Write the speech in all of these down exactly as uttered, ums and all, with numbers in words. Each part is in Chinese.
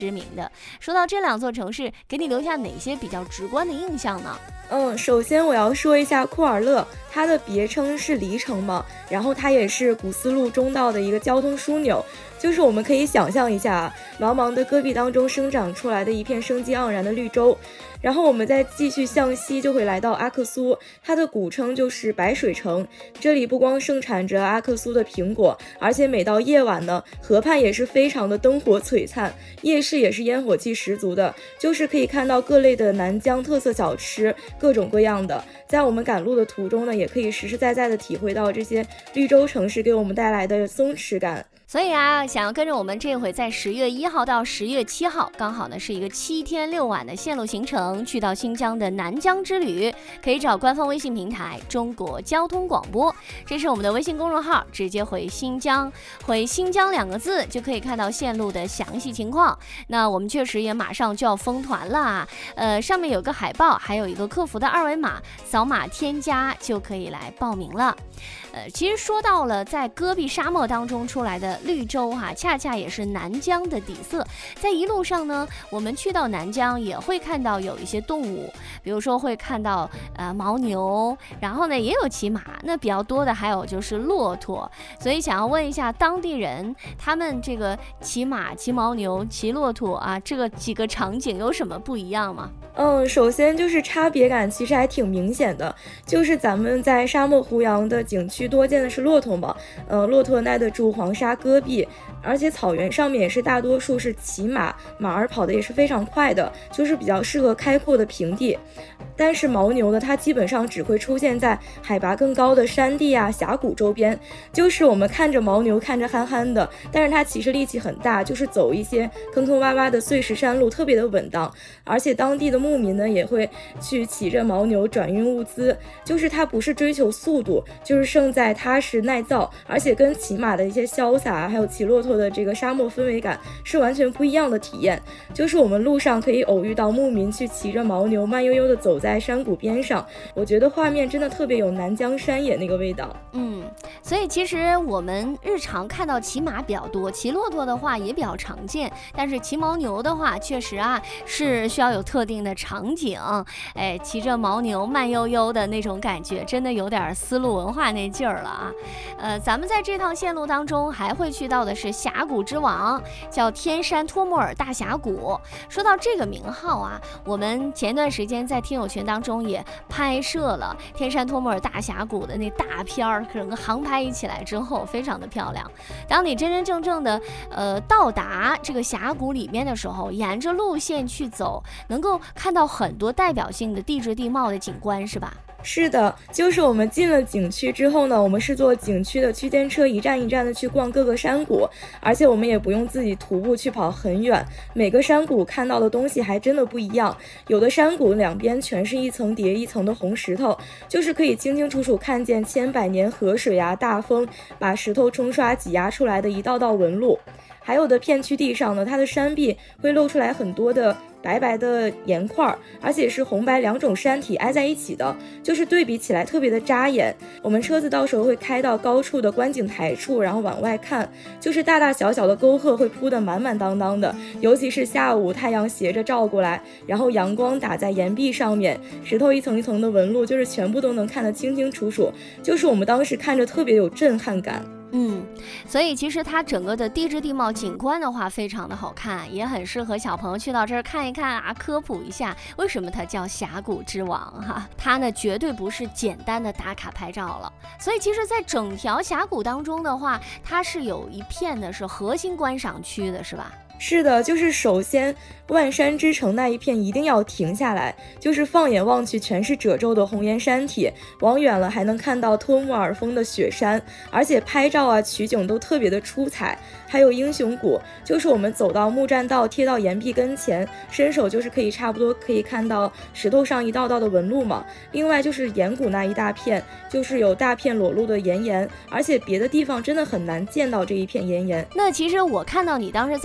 知名的。说到这两座城市，给你留下哪些比较直观的印象呢？ 嗯，首先我要说一下库尔勒，它的别称是黎城嘛，然后它也是古丝路中道的一个交通枢纽。就是我们可以想象一下，茫茫的戈壁当中生长出来的一片生机盎然的绿洲，然后我们再继续向西，就会来到阿克苏，它的古称就是白水城。这里不光盛产着阿克苏的苹果，而且每到夜晚呢，河畔也是非常的灯火璀璨，夜市也是烟火气十足的，就是可以看到各类的南疆特色小吃，各种各样的。在我们赶路的途中呢，也可以实实在在的体会到这些绿洲城市给我们带来的松弛感。 所以啊，想要跟着我们这回在十月一号到十月七号，刚好呢是一个七天六晚的线路行程，去到新疆的南疆之旅，可以找官方微信平台中国交通广播，这是我们的微信公众号，直接回新疆，回新疆两个字就可以看到线路的详细情况。那我们确实也马上就要封团了啊，呃，上面有个海报，还有一个客服的二维码，扫码添加就可以来报名了。呃，其实说到了在戈壁沙漠当中出来的绿洲哈、啊，恰恰也是南疆的底色。在一路上呢，我们去到南疆也会看到有一些动物，比如说会看到呃牦牛，然后呢也有骑马，那比较多的还有就是骆驼。所以想要问一下当地人，他们这个骑马、骑牦牛、骑骆驼啊，这个几个场景有什么不一样吗？ 嗯，首先就是差别感其实还挺明显的，就是咱们在沙漠胡杨的景区多见的是骆驼嘛，呃，骆驼耐得住黄沙戈壁，而且草原上面也是大多数是骑马，马儿跑的也是非常快的，就是比较适合开阔的平地。但是牦牛呢，它基本上只会出现在海拔更高的山地啊、峡谷周边，就是我们看着牦牛看着憨憨的，但是它其实力气很大，就是走一些坑坑洼洼的碎石山路特别的稳当，而且当地的牧民呢也会去骑着牦牛转运物资，就是它不是追求速度，就是胜在踏实耐造，而且跟骑马的一些潇洒还有骑骆驼的这个沙漠氛围感是完全不一样的体验。就是我们路上可以偶遇到牧民去骑着牦牛慢悠悠的走在山谷边上，我觉得画面真的特别有南疆山野那个味道。 嗯，所以其实我们日常看到骑马比较多，骑骆驼的话也比较常见，但是骑牦牛的话确实啊是需要有特定的场景，哎，骑着牦牛慢悠悠的那种感觉，真的有点丝路文化那劲儿了啊。呃，咱们在这趟线路当中还会去到的是峡谷之王，叫天山托木尔大峡谷。说到这个名号啊，我们前段时间在听友群当中也拍摄了天山托木尔大峡谷的那大片儿，整个航拍一起来之后非常的漂亮。当你真真正正的呃到达这个峡谷里面的时候，沿着路线去走，能够看到很多代表性的地质地貌的景观，是吧？ 是的，就是我们进了景区之后呢，我们是坐景区的区间车一站一站的去逛各个山谷，而且我们也不用自己徒步去跑很远，每个山谷看到的东西还真的不一样。有的山谷两边全是一层叠一层的红石头，就是可以清清楚楚看见千百年河水啊、大风把石头冲刷挤压出来的一道道纹路。还有的片区地上呢，它的山壁会露出来很多的白白的岩块，而且是红白两种山体挨在一起的，就是对比起来特别的扎眼。我们车子到时候会开到高处的观景台处，然后往外看，就是大大小小的沟壑会铺得满满当当的，尤其是下午太阳斜着照过来，然后阳光打在岩壁上面，石头一层一层的纹路就是全部都能看得清清楚楚，就是我们当时看着特别有震撼感。 嗯，所以其实它整个的地质地貌景观的话非常的好看，也很适合小朋友去到这儿看一看啊，科普一下为什么它叫峡谷之王哈。它呢绝对不是简单的打卡拍照了，所以其实在整条峡谷当中的话，它是有一片的是核心观赏区的，是吧？ 是的，就是首先万山之城那一片一定要停下来，就是放眼望去全是褶皱的红岩山体，往远了还能看到托木尔峰的雪山，而且拍照啊取景都特别的出彩。还有英雄谷，就是我们走到木栈道贴到岩壁跟前，伸手就是可以差不多可以看到石头上一道道的纹路嘛。另外就是岩谷那一大片，就是有大片裸露的岩岩，而且别的地方真的很难见到这一片岩岩。 那其实我看到你当时在做游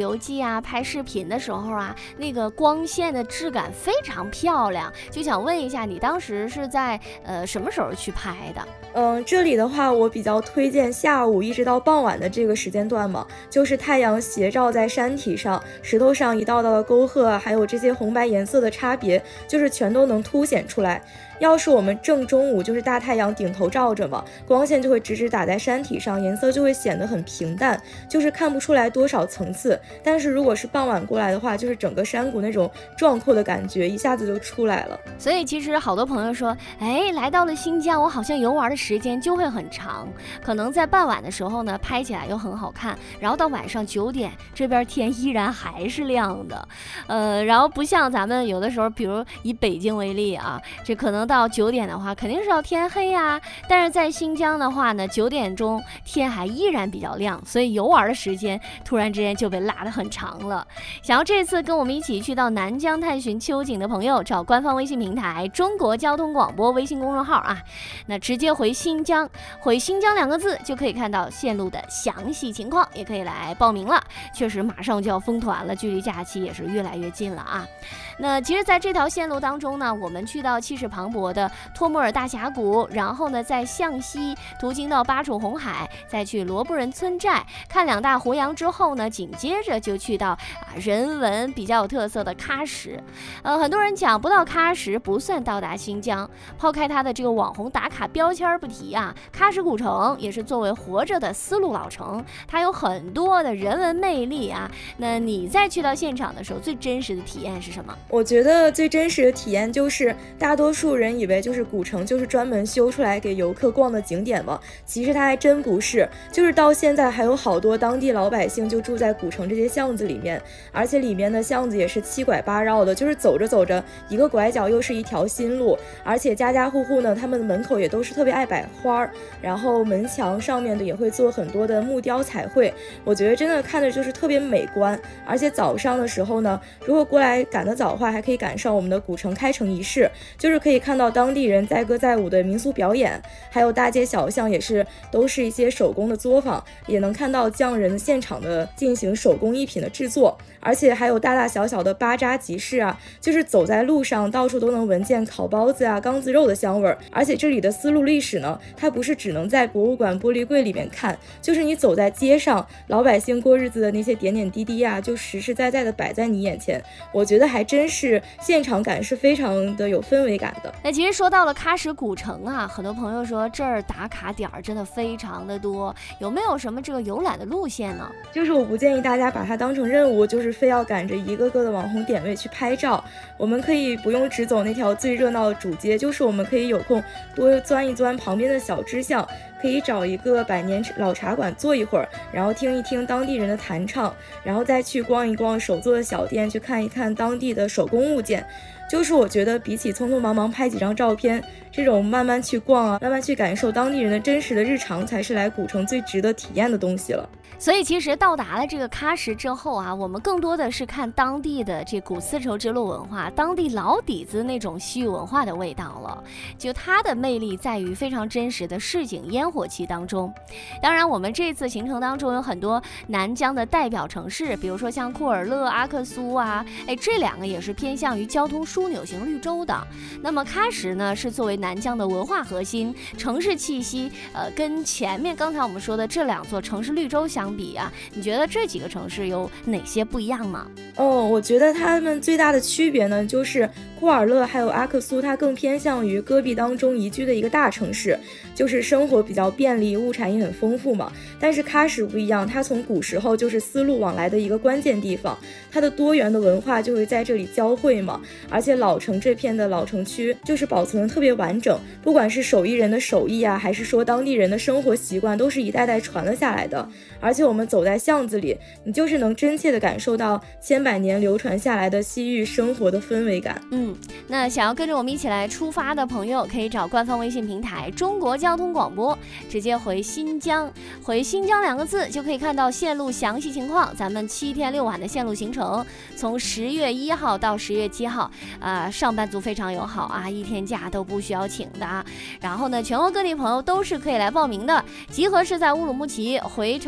游记啊、拍视频的时候啊，那个光线的质感非常漂亮。就想问一下，你当时是在呃什么时候去拍的？ 嗯，这里的话，我比较推荐下午一直到傍晚的这个时间段嘛，就是太阳斜照在山体上、石头上一道道的沟壑，还有这些红白颜色的差别，就是全都能凸显出来。要是我们正中午，就是大太阳顶头照着嘛，光线就会直直打在山体上，颜色就会显得很平淡，就是看不出来多少层次。但是如果是傍晚过来的话，就是整个山谷那种壮阔的感觉一下子就出来了。 所以其实好多朋友说，哎，来到了新疆，我好像游玩的时间就会很长，可能在傍晚的时候呢，拍起来又很好看，然后到晚上九点，这边天依然还是亮的，呃，然后不像咱们有的时候，比如以北京为例啊，这可能到九点的话，肯定是要天黑呀、啊。但是在新疆的话呢，九点钟天还依然比较亮，所以游玩的时间突然之间就被拉得很长了。想要这次跟我们一起去到南疆探寻秋景的朋友，找官方微信平台中国交通广播微信公众号啊，那直接回新疆，回新疆两个字就可以看到线路的详细情况，也可以来报名了。确实马上就要封团了，距离假期也是越来越近了啊。那其实在这条线路当中呢，我们去到气势磅礴的托木尔大峡谷，然后呢再向西途经到巴楚红海，再去罗布人村寨看两大湖洋之后呢，紧接着就去到啊人文比较有特色的喀什。呃，很多人讲不到喀什不算到达新疆，抛开它的这个网红打卡标签不提啊，喀什古城也是作为活着的丝路老城，它有很多的人文魅力啊。那你在去到现场的时候，最真实的体验是什么？ 我觉得最真实的体验就是大多数人以为就是古城就是专门修出来给游客逛的景点嘛，其实它还真不是，就是到现在还有好多当地老百姓就住在古城这些巷子里面，而且里面的巷子也是七拐八绕的，就是走着走着一个拐角又是一条新路，而且家家户户呢，他们的门口也都是特别爱摆花，然后门墙上面的也会做很多的木雕彩绘，我觉得真的看着就是特别美观。而且早上的时候呢，如果过来赶得早的话，还可以赶上我们的古城开城仪式，就是可以看到当地人载歌载舞的民俗表演，还有大街小巷也是都是一些手工的作坊，也能看到匠人现场的进行手工艺品的制作，而且还有大大小小的巴扎集市啊，就是走在路上到处都能闻见烤包子啊、缸子肉的香味儿。而且这里的丝路历史呢，它不是只能在博物馆玻璃柜里面看，就是你走在街上，老百姓过日子的那些点点滴滴啊，就实实在在的摆在你眼前，我觉得还真是现场感是非常的有氛围感的。 那其实说到了喀什古城啊，很多朋友说这儿打卡点真的非常的多，有没有什么这个游览的路线呢？ 就是我不建议大家把它当成任务，就是非要赶着一个个的网红点位去拍照，我们可以不用只走那条最热闹的主街，就是我们可以有空多钻一钻旁边的小支巷，可以找一个百年老茶馆坐一会儿，然后听一听当地人的弹唱，然后再去逛一逛手做的小店，去看一看当地的手工物件。就是我觉得比起匆匆忙忙拍几张照片，这种慢慢去逛啊，慢慢去感受当地人的真实的日常，才是来古城最值得体验的东西了。 所以其实到达了这个喀什之后啊，我们更多的是看当地的这古丝绸之路文化，当地老底子那种西域文化的味道了。就它的魅力在于非常真实的市井烟火气当中。当然我们这次行程当中有很多南疆的代表城市，比如说像库尔勒、阿克苏啊，哎，这两个也是偏向于交通枢纽型绿洲的。那么喀什呢，是作为南疆的文化核心，城市气息呃，跟前面刚才我们说的这两座城市绿洲相比啊，你觉得这几个城市有哪些不一样吗？ 哦，我觉得他们最大的区别呢，就是库尔勒还有阿克苏，它更偏向于戈壁当中宜居的一个大城市，就是生活比较便利，物产也很丰富嘛。但是喀什不一样，它从古时候就是丝路往来的一个关键地方，它的多元的文化就会在这里交汇嘛。而且老城这片的老城区就是保存的特别完整，不管是手艺人的手艺啊，还是说当地人的生活习惯，都是一代代传了下来的。而且我们走在巷子里，你就是能真切的感受到千百年流传下来的西域生活的氛围感。 嗯，那想要跟着我们一起来出发的朋友，可以找官方微信平台中国交通广播，直接回新疆，回新疆两个字就可以看到线路详细情况。咱们七天六晚的线路行程，从十月一号到十月七号，呃，上班族非常友好啊，一天假都不需要请的啊。然后呢，全国各地朋友都是可以来报名的，集合是在乌鲁木齐，回程是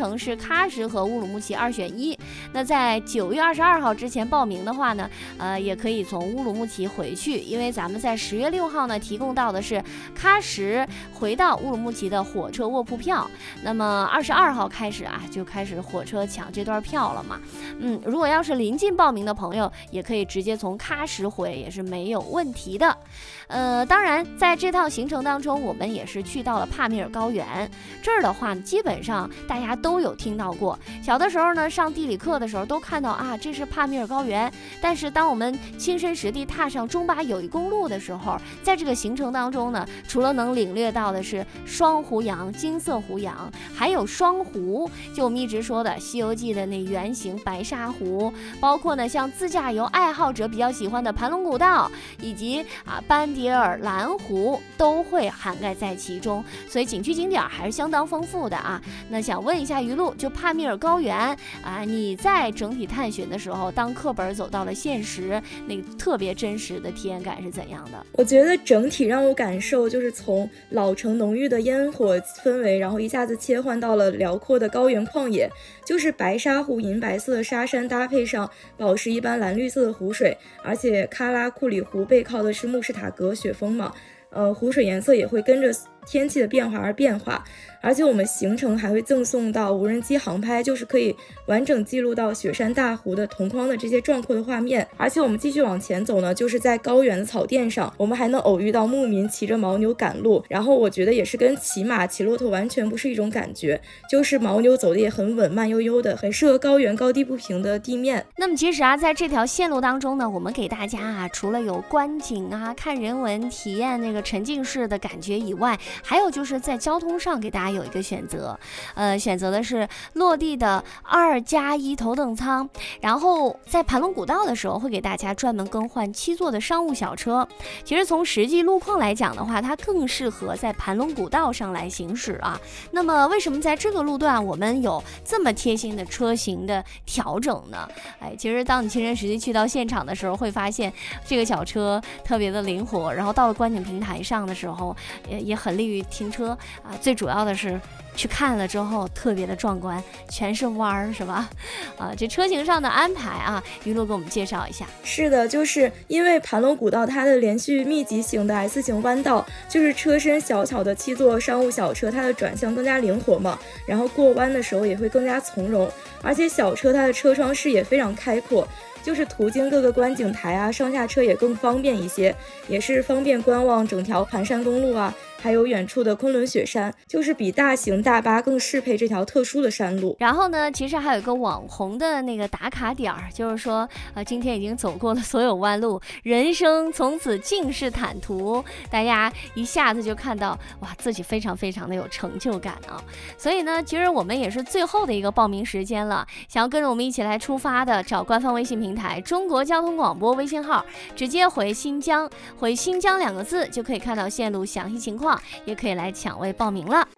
喀什和乌鲁木齐二选一。那在九月二十二号之前报名的话呢，呃，也可以从乌鲁木齐回去，因为咱们在十月六号呢提供到的是喀什回到乌鲁木齐的火车卧铺票。那么二十二号开始啊，就开始火车抢这段票了嘛。嗯，如果要是临近报名的朋友，也可以直接从喀什回，也是没有问题的。呃，当然在这趟行程当中，我们也是去到了帕米尔高原。这儿的话基本上大家都有听到过，小的时候呢上地理课的时候都看到啊，这是帕米尔高原。但是当我们亲身实地踏上中巴友谊公路的时候，在这个行程当中呢，除了能领略到的是双湖洋、金色湖洋，还有双湖，就我们一直说的西游记的那圆形白沙湖，包括呢像自驾游爱好者比较喜欢的盘龙古道，以及啊班迪尔蓝湖都会涵盖在其中，所以景区景点还是相当丰富的啊。那想问一下于露，就帕米尔高原啊，你在整体探寻的时候，当课本走到了现实，那个特别真实的体验感是怎样的？ 我觉得整体让我感受就是从老城浓郁的烟火氛围，然后一下子切换到了辽阔的高原旷野，就是白沙湖银白色的沙山搭配上宝石一般蓝绿色的湖水，而且喀拉库里湖背靠的是穆什塔格雪峰嘛，呃，湖水颜色也会跟着天气的变化而变化。而且我们行程还会赠送到无人机航拍，就是可以完整记录到雪山大湖的同框的这些壮阔的画面。而且我们继续往前走呢，就是在高原的草甸上，我们还能偶遇到牧民骑着牦牛赶路，然后我觉得也是跟骑马骑骆驼完全不是一种感觉，就是牦牛走的也很稳，慢悠悠的，很适合高原高低不平的地面。 那么其实啊，在这条线路当中呢，我们给大家啊，除了有观景啊、看人文、体验那个沉浸式的感觉以外，还有就是在交通上给大家有一个选择，呃，选择的是落地的二加一头等舱，然后在盘龙古道的时候会给大家专门更换七座的商务小车。其实从实际路况来讲的话，它更适合在盘龙古道上来行驶啊。那么为什么在这个路段我们有这么贴心的车型的调整呢？哎，其实当你亲身实际去到现场的时候，会发现这个小车特别的灵活，然后到了观景平台上的时候也也很利于停车啊。最主要的是去看了之后特别的壮观，全是弯儿，是吧？啊，这车型上的安排啊，于露给我们介绍一下。 是的，就是因为盘龙古道它的连续密集型的 S 型弯道，就是车身小巧的七座商务小车，它的转向更加灵活嘛，然后过弯的时候也会更加从容，而且小车它的车窗视野非常开阔，就是途经各个观景台啊，上下车也更方便一些，也是方便观望整条盘山公路啊，还有远处的昆仑雪山，就是比大型大巴更适配这条特殊的山路。 然后呢，其实还有一个网红的那个打卡点儿，就是说呃，今天已经走过了所有弯路，人生从此尽是坦途，大家一下子就看到哇，自己非常非常的有成就感啊。所以呢，其实我们也是最后的一个报名时间了，想要跟着我们一起来出发的，找官方微信平台中国交通广播微信号，直接回新疆，回新疆两个字就可以看到线路详细情况，也可以来抢位报名了。